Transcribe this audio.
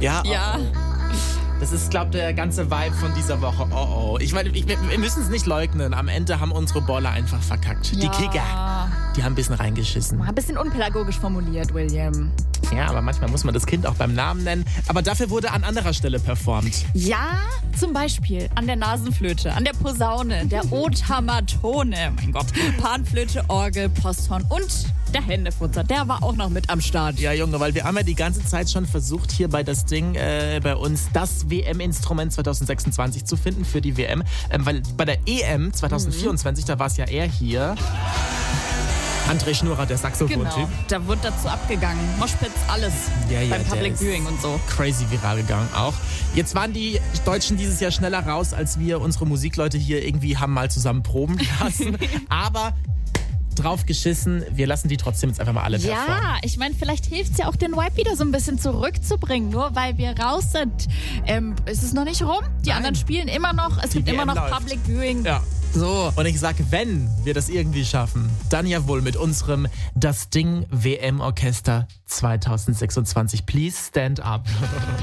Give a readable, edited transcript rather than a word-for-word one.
Ja. Ja. Das ist, glaube ich, der ganze Vibe von dieser Woche. Oh. Ich meine, wir müssen es nicht leugnen. Am Ende haben unsere Boller einfach verkackt. Die Kicker, die haben ein bisschen reingeschissen. Ein bisschen unpädagogisch formuliert, William. Ja, aber manchmal muss man das Kind auch beim Namen nennen. Aber dafür wurde an anderer Stelle performt. Ja, zum Beispiel an der Nasenflöte, an der Posaune, der Otamatone, mein Gott, Panflöte, Orgel, Posthorn und der Händefutzer, der war auch noch mit am Start. Ja, Junge, weil wir haben ja die ganze Zeit schon versucht, hier bei das Ding, bei uns das WM-Instrument 2026 zu finden für die WM. Weil bei der EM 2024, da war es ja eher hier. André Schnurrer, der Saxophon-Typ. Genau, da wurde dazu abgegangen. Moshpits, alles. Beim Public Viewing und so. Crazy viral gegangen auch. Jetzt waren die Deutschen dieses Jahr schneller raus, als wir unsere Musikleute hier irgendwie haben mal zusammen proben lassen. Aber drauf geschissen, wir lassen die trotzdem jetzt einfach mal alle performen. Ja, ich meine, vielleicht hilft es ja auch, den Vibe wieder so ein bisschen zurückzubringen. Nur weil wir raus sind, ist es noch nicht rum. Die anderen spielen immer noch. Es gibt immer noch läuft. Public Viewing. Ja. So. Und ich sage, wenn wir das irgendwie schaffen, dann ja wohl mit unserem Das Ding WM-Orchester 2026. Please stand up.